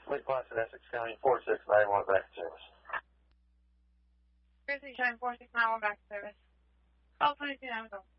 Fleet Placid, Essex County, 4691 back to service. Grizzly Shine 4691 back to service. Call 22 now, go.